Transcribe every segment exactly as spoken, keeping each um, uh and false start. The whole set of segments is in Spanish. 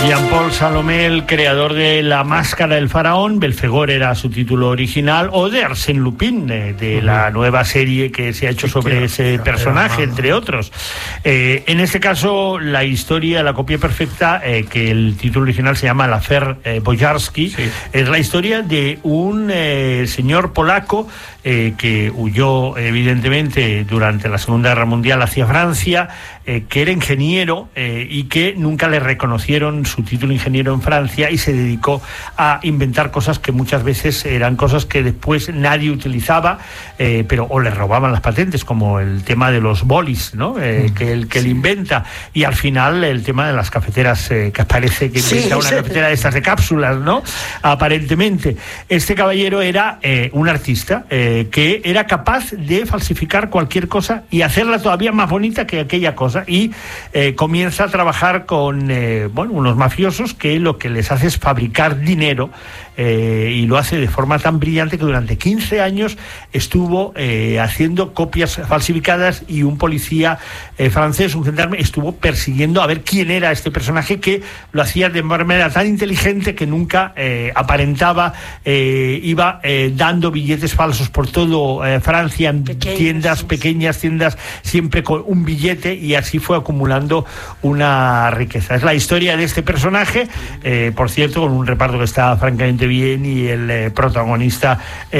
Jean-Paul Salomé, el creador de La Máscara del Faraón, Belfegor era su título original, o de Arsène Lupin, de, de uh-huh. la nueva serie que se ha hecho sobre quiero, ese quiero, personaje, quiero, entre otros. Eh, en este caso, la historia, la copia perfecta, eh, que el título original se llama L'Affaire eh, Boyarsky, sí. es la historia de un eh, señor polaco eh, que huyó, evidentemente, durante la Segunda Guerra Mundial hacia Francia, eh, que era ingeniero eh, y que nunca le reconocieron su título ingeniero en Francia y se dedicó a inventar cosas que muchas veces eran cosas que después nadie utilizaba, eh, pero o le robaban las patentes, como el tema de los bolis, ¿no? Eh, mm, que él que sí. él inventa, y al final el tema de las cafeteras, eh, que parece que inventa sí, una sí. cafetera de estas de cápsulas, ¿no? Aparentemente. Este caballero era eh, un artista eh, que era capaz de falsificar cualquier cosa y hacerla todavía más bonita que aquella cosa, y eh, comienza a trabajar con eh, bueno, unos mafiosos que lo que les hace es fabricar dinero, eh, y lo hace de forma tan brillante que durante quince años estuvo eh, haciendo copias falsificadas, y un policía eh, francés, un gendarme, estuvo persiguiendo a ver quién era este personaje, que lo hacía de manera tan inteligente que nunca eh, aparentaba, eh, iba eh, dando billetes falsos por todo eh, Francia, en pequeñas, tiendas sí, pequeñas, tiendas, siempre con un billete, y así fue acumulando una riqueza. Es la historia de este personaje, eh, por cierto, con un reparto que está francamente bien, y el eh, protagonista,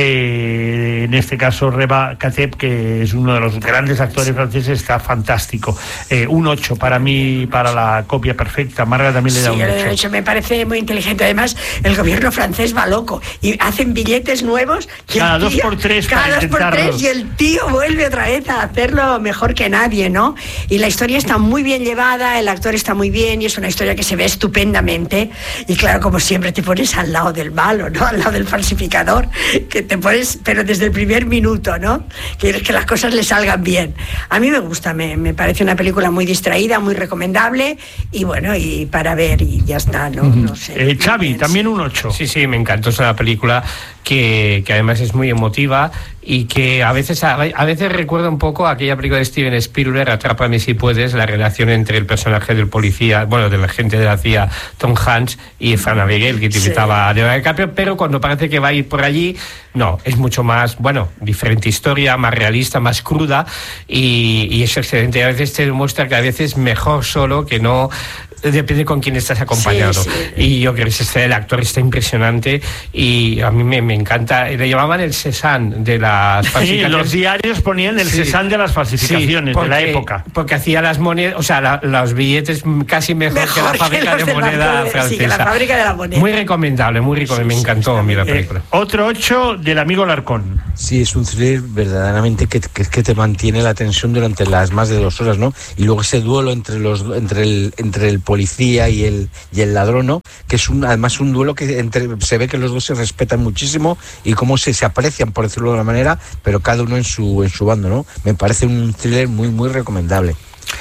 eh, en este caso Reba Kateb, que es uno de los grandes actores franceses, está fantástico. Eh, un ocho para mí, para la copia perfecta. Marga también le da sí, un ocho. ocho. Me parece muy inteligente. Además, el gobierno francés va loco y hacen billetes nuevos cada dos por tres, cada dos por tres, y el tío vuelve otra vez a hacerlo mejor que nadie, ¿no? Y la historia está muy bien llevada, el actor está muy bien, y es una historia que se ve estupendamente. Y claro, como siempre, te pones al lado del malo, ¿no? Al lado del falsificador, que te pones, pero desde el primer minuto, ¿no? Quieres que las cosas le salgan bien. A mí me gusta, me, me parece una película muy distraída, muy recomendable, y bueno, y para ver, y ya está, ¿no? Uh-huh. No sé. Eh, Xavi, también un ocho. Sí, sí, me encantó. Es una película que, que además es muy emotiva, y que a veces a, a veces recuerda un poco a aquella película de Steven Spielberg, Atrápame si puedes, la relación entre el personaje del policía, bueno, del agente de la C I A, Tom Hanks, y Fran Abigail, que interpretaba a Leonardo DiCaprio, pero cuando parece que va a ir por allí, no, es mucho más, bueno, diferente historia, más realista, más cruda, y, y es excelente. A veces te demuestra que a veces mejor solo que no, depende con quién estás acompañado. Sí, sí. Y yo creo que este, el actor está impresionante, y a mí me, me encanta. Le llamaban el Cézanne de las falsificaciones. Sí, los diarios ponían el sí. Cézanne de las falsificaciones, sí, porque, de la época. Porque hacía las monedas, o sea, la, los billetes casi mejor, mejor que la fábrica que de moneda de, francesa. Sí, que la fábrica de la moneda. Muy recomendable, muy recomendable. Sí, me encantó a mí la película. Eh, otro ocho del amigo Larcón. Sí, es un thriller verdaderamente que, que, que te mantiene la tensión durante las más de dos horas, ¿no? Y luego ese duelo entre los entre el entre el policía y el y el ladrón, ¿no? Que es un además un duelo que entre, se ve que los dos se respetan muchísimo, y cómo se, se aprecian, por decirlo de una manera, pero cada uno en su en su bando, ¿no? Me parece un thriller muy muy recomendable.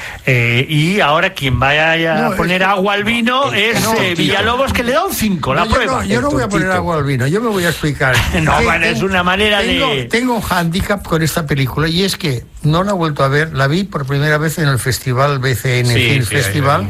Eh, y ahora quien vaya a no, poner es, agua al vino no, es no, eh, Villalobos, que le da un cinco, la no, prueba. Yo no, yo no voy a poner agua al vino, yo me voy a explicar. no, bueno, tengo, es una manera tengo, de... Tengo un hándicap con esta película, y es que no la he vuelto a ver, la vi por primera vez en el festival B C N sí, Film sí, Festival,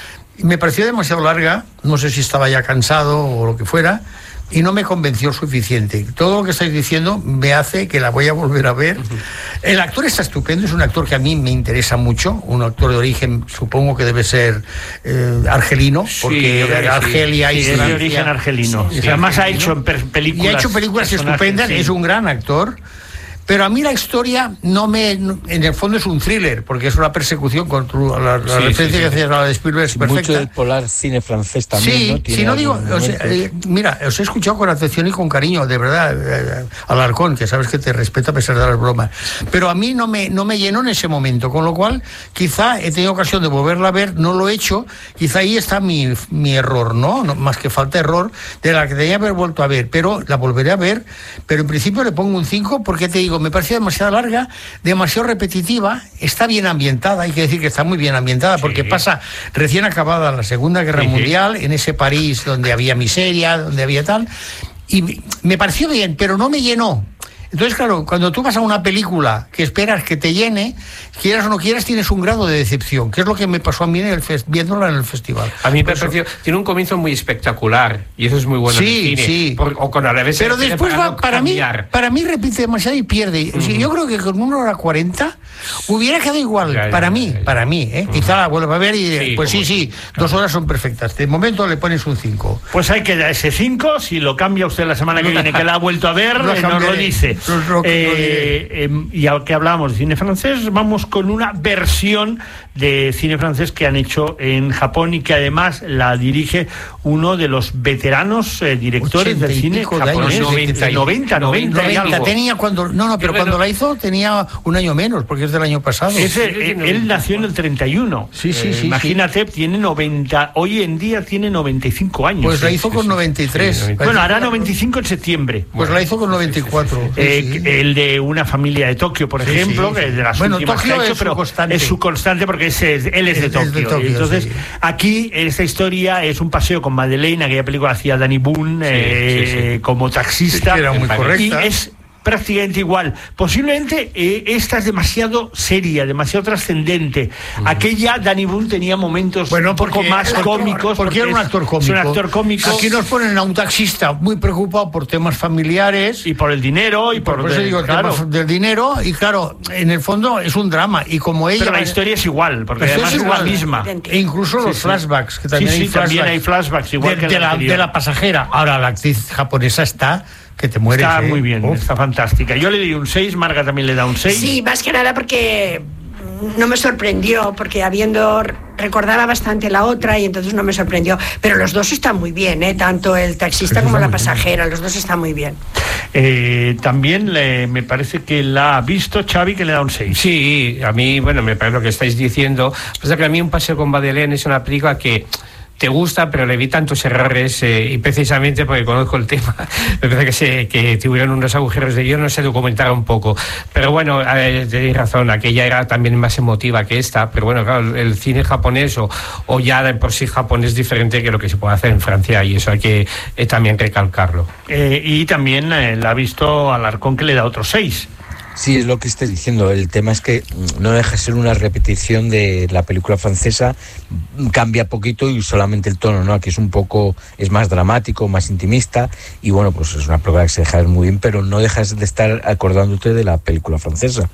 y me pareció demasiado larga, no sé si estaba ya cansado o lo que fuera, y no me convenció suficiente. Todo lo que estáis diciendo me hace que la voy a volver a ver. Uh-huh. El actor está estupendo, es un actor que a mí me interesa mucho, un actor de origen, supongo que debe ser eh, argelino, porque sí, Argelia sí, y sí, es de origen argelino. Sí, sí, además argelino. ha hecho per- películas. Y ha hecho películas estupendas, sí. Es un gran actor. Pero a mí la historia no me... En el fondo es un thriller, porque es una persecución contra la, la sí, referencia sí, sí. que hacías a la de Spielberg es perfecta. Mucho del polar cine francés también, sí, ¿no? Sí, no digo... O sea, eh, mira, os he escuchado con atención y con cariño, de verdad, eh, Alarcón, que sabes que te respeto a pesar de las bromas. Pero a mí no me, no me llenó en ese momento, con lo cual quizá he tenido ocasión de volverla a ver, no lo he hecho, quizá ahí está mi, mi error, ¿no? ¿no? Más que falta error, de la que tenía que haber vuelto a ver, pero la volveré a ver, pero en principio le pongo un cinco, porque te digo, me pareció demasiado larga, demasiado repetitiva, está bien ambientada, hay que decir que está muy bien ambientada, porque sí. pasa recién acabada la Segunda Guerra sí. Mundial, en ese París donde había miseria, donde había tal, y me pareció bien, pero no me llenó. Entonces, claro, cuando tú vas a una película que esperas que te llene, quieras o no quieras, tienes un grado de decepción, que es lo que me pasó a mí en el fest- viéndola en el festival. A mí me Por pareció, eso, tiene un comienzo muy espectacular y eso es muy bueno Sí, en el cine. sí. Por- o con a la vez pero el cine después para va, no para mí, cambiar. para mí repite demasiado y pierde. O sea, yo creo que con una hora cuarenta hubiera quedado igual, Ya, ya, para ya, mí, ya, ya. para mí, ¿eh? Quizá la vuelva a ver y Sí, pues sí, como- sí, dos horas son perfectas. De momento le pones un cinco. Pues hay que dar ese cinco, si lo cambia usted la semana que viene, que la ha vuelto a ver, Lo eh, nos lo cambiaré. dice. Lo- lo- lo Eh, eh, y al que hablábamos de cine francés, vamos con una versión de cine francés que han hecho en Japón y que además la dirige uno de los veteranos eh, directores Ochenta del y cine pico de japonés. años, noventa, noventa, noventa y noventa algo. tenía cuando no no pero Pero cuando bueno. la hizo tenía un año menos porque es del año pasado. Ese, Sí, eh, sí, él sí. nació en el treinta y uno. Sí, sí, Eh, sí, imagínate, tiene noventa, hoy en día tiene noventa y cinco años. Pues la Sí, hizo sí, con sí. noventa y tres. Sí, Bueno, hará noventa y cinco en septiembre. Pues la hizo con noventa y cuatro. Sí, Eh, sí. El de Una familia de Tokio, por Sí, ejemplo, sí, que sí. es de las Bueno, últimas Tokio que ha hecho, es su pero constante. es su constante porque ese es- él es de Es de Tokio. Tokio, Entonces, sí. aquí esta historia es un paseo con Madeleine, aquella película hacía Danny Boone eh, sí, sí. como taxista. Sí, era muy y correcta. es prácticamente igual. Posiblemente eh, esta es demasiado seria, demasiado trascendente. Aquella Danny Boone tenía momentos Bueno, un poco porque más el actor- cómicos. porque era un es- actor Es cómico. un actor cómico. Aquí nos ponen a un taxista muy preocupado por temas familiares. Y por el dinero, y por, por eso digo, claro. temas del dinero, y claro, en el fondo es un drama. Y como ella. Pero la historia es igual, porque La además es historia la es misma. igual. E incluso los Sí, sí. flashbacks, que también Sí, hay sí, también flashbacks. hay flashbacks, igual de, que en de la la, anterior. de la pasajera. Ahora la actriz japonesa está que te mueres. Está ¿eh? muy bien, Uf. está fantástica. Yo le di un seis, Marga también le da un seis. Sí, más que nada porque no me sorprendió, porque habiendo recordaba bastante la otra y entonces no me sorprendió. Pero los dos están muy bien, ¿eh? Tanto el taxista como la pasajera, los dos están muy bien. Eh, también le- me parece que la ha visto Xavi, que le da un seis. Sí, a mí, bueno, me parece lo que estáis diciendo. Pasa que a mí Un paseo con Madeleine es una película que te gusta, pero le vi tantos errores eh, y precisamente porque conozco el tema, me parece que, se, que tuvieron unos agujeros de guión, no se documentara un poco. Pero bueno, eh, tenéis razón, aquella era también más emotiva que esta, pero bueno, claro, el cine japonés o, o ya de por sí japonés es diferente que lo que se puede hacer en Francia y eso hay que eh, también recalcarlo. Eh, y también eh, la ha visto Alarcón, que le da otro seis. Sí, es lo que estés diciendo. El tema es que mm, no deja de ser una repetición de la película francesa, mm, cambia poquito y solamente el tono, ¿no? Aquí es un poco, es más dramático, más intimista y bueno, pues es una película que se deja ver muy bien, pero no dejas de estar acordándote de la película francesa.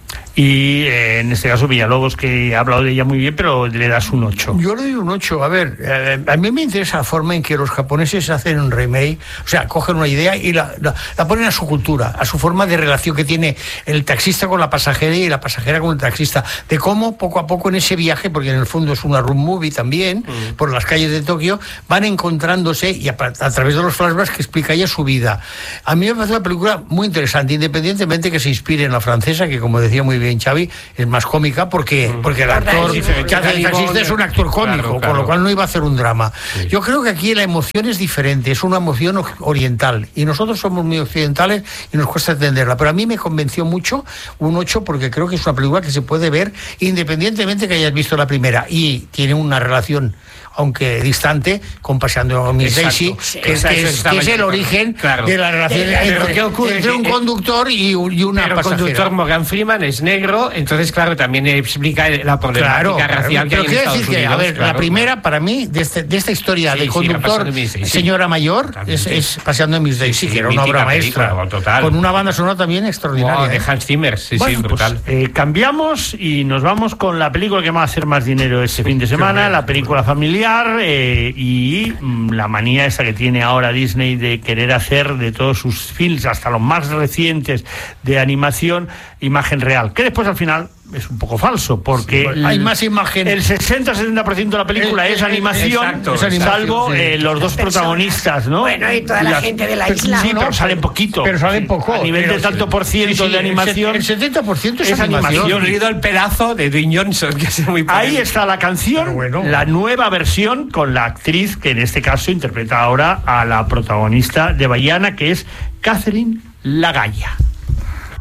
Y eh, en este caso Villalobos, que ha hablado de ella muy bien, pero le das un ocho. Yo le doy un ocho. A ver, eh, a mí me interesa la forma en que los japoneses hacen un remake, o sea, cogen una idea y la, la, la ponen a su cultura, a su forma de relación que tiene el taxista con la pasajera y la pasajera con el taxista, de cómo poco a poco en ese viaje, porque en el fondo es una road movie también, mm. por las calles de Tokio, van encontrándose y a, a través de los flashbacks que explica ella su vida. A mí me parece una película muy interesante, independientemente que se inspire en la francesa, que como decía muy bien Xavi, es más cómica porque, mm. porque el actor que hace el taxista es un actor cómico, claro, claro. Con lo cual no iba a hacer un drama. Sí. Yo creo que aquí la emoción es diferente, es una emoción oriental y nosotros somos muy occidentales y nos cuesta entenderla, pero a mí me convenció mucho un ocho porque creo que es una película que se puede ver independientemente que hayas visto la primera y tiene una relación, aunque distante, con Paseando a Miss Daisy, sí, que, exacto, que, es, que es el origen claro. de la relación Eh, entre, ¿qué ocurre? entre un conductor y, un, y una pero pasajera. el conductor Morgan Freeman es negro, entonces claro, también explica la problemática claro, racial pero que hay en quiero Estados decir que, Unidos. a ver, claro, la primera claro. para mí de, este, de esta historia Sí, del sí, conductor, Paseando a Miss Daisy, señora mayor, también, es, sí. es Paseando a Miss Daisy, Sí, sí, que era una obra mítica maestra, película, total. con una banda sonora también extraordinaria. Wow, de ¿eh? Hans Zimmer, sí, Bueno, sí, brutal. pues, eh, cambiamos y nos vamos con la película que va a hacer más dinero este fin de semana, la película familiar eh, y mm, la manía esa que tiene ahora Disney de querer hacer de todos sus films, hasta los más recientes de animación, imagen real, que después al final es un poco falso, porque Sí, bueno, hay más imagen. El sesenta setenta por ciento de la película El- es el- animación, exacto, es animación, salvo sí. eh, los dos protagonistas, ¿no? Bueno, y toda la gente de la isla. Sí, No, pero salen poquito. Pero salen poco. A nivel pero de tanto sí. por ciento Sí, sí, de animación. El setenta por ciento es, es animación. animación. Yo he oído el pedazo de Dwayne Johnson, que es muy Ahí polémico. está la canción, Pero bueno. la nueva versión con la actriz que en este caso interpreta ahora a la protagonista de Baiana, que es Catherine Lagalla.